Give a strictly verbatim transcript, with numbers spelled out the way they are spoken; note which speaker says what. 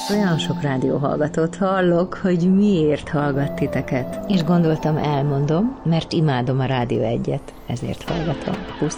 Speaker 1: Olyan sok rádióhallgatót hallok, hogy miért hallgat titeket. És gondoltam, elmondom, mert imádom a Rádió Egyet, ezért hallgatom. Pusz.